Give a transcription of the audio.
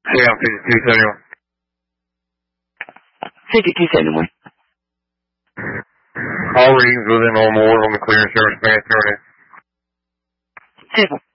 Yeah, 5271. 5271. All readings within normal order on the clearance service path, turn in. 7.